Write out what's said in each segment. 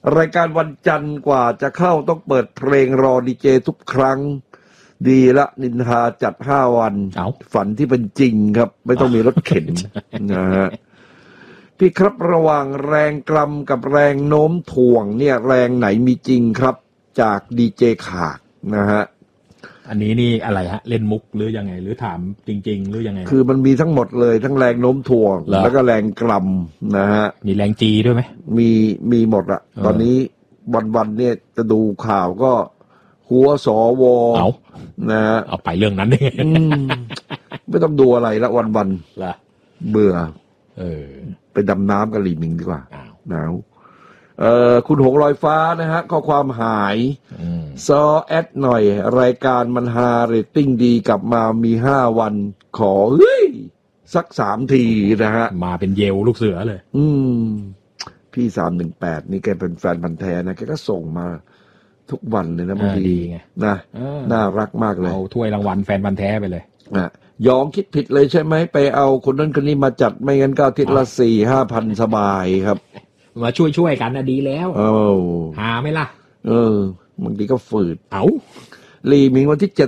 รายการวันจันทร์กว่าจะเข้าต้องเปิดเพลงรอดีเจทุกครั้งดีละนินทาจัด5 วันฝันที่เป็นจริงครับไม่ต้องมีรถเข็น นะฮะพี่ครับระหว่างแรงกลัมกับแรงโน้มถ่วงเนี่ยแรงไหนมีจริงครับจากดีเจขากนะฮะอันนี้นี่อะไรฮะเล่นมุกหรือยังไงหรือถามจริงๆหรือยังไงคือมันมีทั้งหมดเลยทั้งแรงโน้มถ่วงแล้วก็แรงกลัมนะฮะมีแรงจีด้วยไหมมีหมดอะตอนนี้วันๆเนี่ยจะดูข่าวก็หัวสวนะฮะเอาไปเรื่องนั้นได้ไงไม่ต้องดูอะไรละวันๆเบื่อไปดำน้ำกับหลีหมิงดีกว่าหนาวคุณหงลอยฟ้านะฮะข้อความหายซอแอดหน่อยรายการมันฮาเรตติ้งดีกลับมามี5 วันขอสัก3 ทีนะฮะมาเป็นเยลลูกเสือเลยพี่318นี่แกเป็นแฟนพันธุ์แท้นะแกก็ส่งมาทุกวันเลยนะบางทีนะน่ารักมากเลยเอาถ้วยรางวัลแฟนพันธุ์แท้ไปเลยยองคิดผิดเลยใช่ไหมไปเอาคนนั้นคนนี้มาจัดไม่งั้นก็อาทิตย์ละ 4-5,000 สบายครับมาช่วยกันนะดีแล้วหาไหมล่ะบางทีก็ฝืดเอาลีมิงวันที่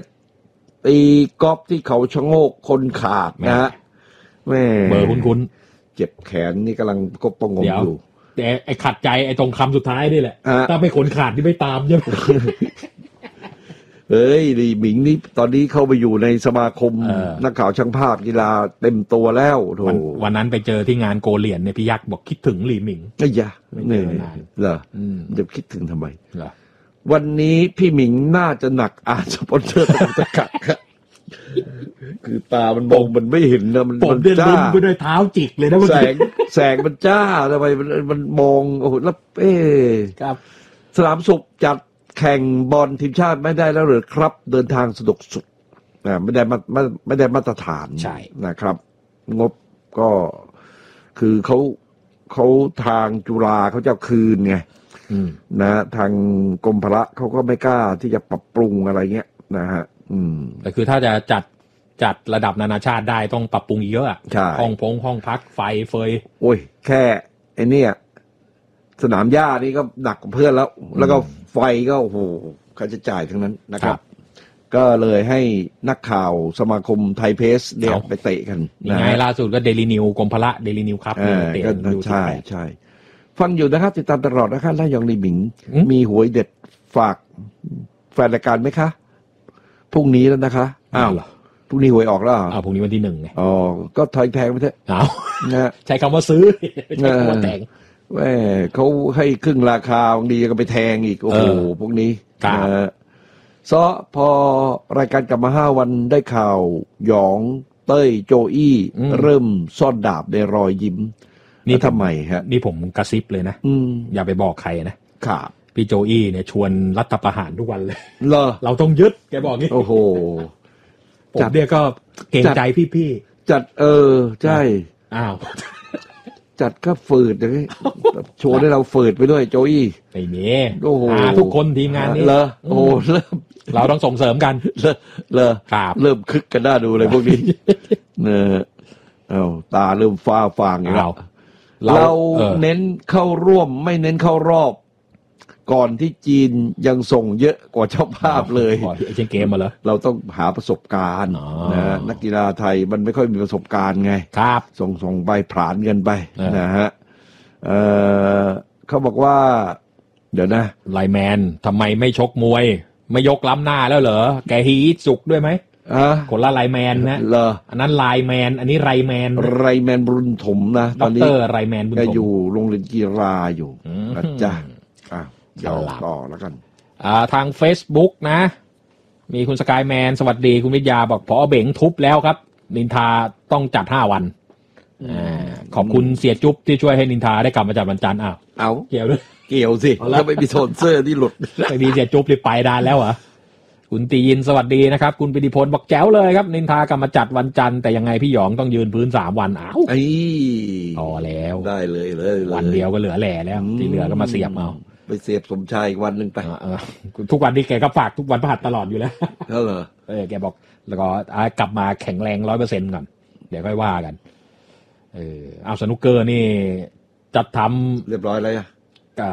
7ตีกอล์ฟที่เขาชะโงกคนขาดนะฮะแม่เบอร์คุ้นเจ็บแขนนี่กำลังกบประงมอยู่แต่ไอ้ขัดใจไอ้ตรงคำสุดท้ายนี่แหละถ้าไม่ขนขาดที่ไม่ตามใช่ไหมเฮ้ยลีหมิงนี่ตอนนี้เข้าไปอยู่ในสมาคมนักข่าวช่างภาพกีฬาเต็มตัวแล้วโถวันนั้นไปเจอที่งานโกเลียนเนี่ยพี่ยักษ์บอกคิดถึงลีหมิงไอ้ยะเนี่ยเหรอจะคิดถึงทำไมวันนี้พี่หมิงน่าจะหนักสปอนเซอร์ตะกักคือตามันมองมันไม่เห็นนะมันจ้าไปด้วยเท้าจิกเลยนะแสงมันจ้าทำไมมันมองโอ้โหแล้วครับสนามสุขจัดแข่งบอลทีมชาติไม่ได้แล้วหรือครับเดินทางสะดวกสุดไม่ได้มาตรฐานนะครับงบก็คือเขาทางจุฬาเขาจะคืนไงนะทางกรมพละเขาก็ไม่กล้าที่จะปรับปรุงอะไรเงี้ยนะฮะแต่คือถ้าจะจัดระดับนานาชาติได้ต้องปรับปรุงเยอะห้องพักไฟเฟยโอ้ยแค่ไอ้นี่สนามหญ้านี่ก็หนักกว่าเพื่อนแล้วก็ไฟก็โอ้โหค่าใช้จ่ายทั้งนั้นนะครับก็เลยให้นักข่าวสมาคมไทยเพสเนี่ยไปเตะกันยังไงล่าสุดก็เดลินิวกรมพละเดลินิวครับเตะดูใช่ฟังอยู่นะครับติดตามตลอดนะครับแล้วยองลีหมิงมีหวยเด็ดฝากแฟนรายการไหมคะพรุ่งนี้แล้วนะคะพรุ่งนี้หวยออกแล้วพรุ่งนี้วันที่1ไงก็ถอยแพงไปเถอะใช้คำว่าซื้อใช้คำว่าแต่งแม่เขาให้ครึ่งราคาบางทีก็ไปแทงอีกโอ้โหพวกนี้พอรายการกลับมา5 วันได้ข่าวหยองเต้ยโจอี้เริ่มซ่อนดาบในรอยยิ้มนี่ทำไมฮะนี่ผมกระซิบเลยนะอย่าไปบอกใครนะครับพี่โจอี้เนี่ยชวนรัฐประหารทุกวันเลยเราต้องยึดแกบอกงี้โอ้โหผมเนี่ยก็เกรงใจพี่จัดใช่จัดก็ฝืดเลยโชว์ได้เราฝืดไปด้วยโจอี้ไอ้เมีโอ้โหทุกคนทีมงานนี้โอ้เริ่มเราต้องส่งเสริมกันเริ่มคึกกันน่าดูเลยพวกนี้ตาเริ่มฟ้าฟางอย่างเราเน้นเข้าร่วมไม่เน้นเข้ารอบก่อนที่จีนยังส่งเยอะกว่าเจ้าภาพเลยเช่นเกมมาเหรอเราต้องหาประสบการณ์นะนักกีฬาไทยมันไม่ค่อยมีประสบการณ์ไงครับส่งไปผลาญเงินไปนะฮะเขาบอกว่าเดี๋ยวนะไลแมนทำไมไม่ชกมวยไม่ยกล้ำหน้าแล้วเหรอแกฮีทสุกด้วยไหมคนละไลแมนนะอันนั้นไลแมนอันนี้ไรแมนบุญถมนะตอนนี้ไรแมนบุญถมก็อยู่โรงเรียนกีฬาอยู่นะจ๊ะเดี๋ยวต่อแล้วกันทาง Facebook นะมีคุณสกายแมนสวัสดีคุณวิทยาบอกพอเบ่งทุบแล้วครับนินทาต้องจัด5 วันขอบคุณเสียจุ๊บที่ช่วยให้นินทาได้กลับมาจัดวันจันทร์เอาเกี่ยวด้วยเกี่ยวสิแล้วไม่มีโซนเซอร์ที่หลุดไม่มีเสียจุ๊บที่ไปดานแล้วเหรอคุณตียินสวัสดีนะครับคุณปิติพลบอกแจ๋วเลยครับนินทากลับมาจัดวันจันทร์แต่ยังไงพี่หยองต้องยืนพื้น3 วันพอแล้วได้เลยวันเดียวก็เหลือแหล่แล้วที่เหลือก็มาเสียบเอาไปเสียบสมชายอีกวันนึงไปทุกวันนี้แกก็ฝากทุกวันพฤหัสตลอดอยู่แล้วเหรอแกบอกแล้วก็กลับมาแข็งแรง 100% ก่อนเดี๋ยวค่อยว่ากันเอาสนุกเกอร์นี่จัดทำเรียบร้อยแล้ว